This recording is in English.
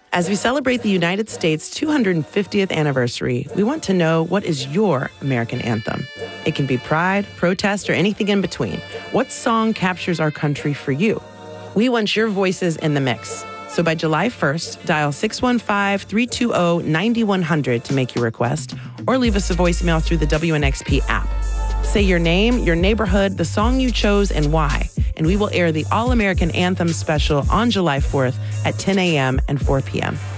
As we celebrate the United States' 250th anniversary, we want to know, what is your American anthem? It can be pride, protest, or anything in between. What song captures our country for you? We want your voices in the mix. So by July 1st, dial 615-320-9100 to make your request, or leave us a voicemail through the WNXP app. Say your name, your neighborhood, the song you chose, and why. And we will air the All-American Anthem special on July 4th at 10 a.m. and 4 p.m.